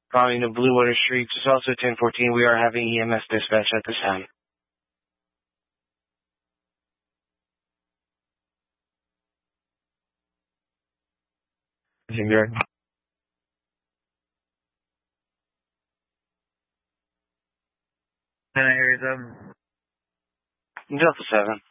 Calling the Blue Water Streets. It's also 1014. We are having EMS dispatch at this time. Zinger. Can I hear you, 7? Delta 7.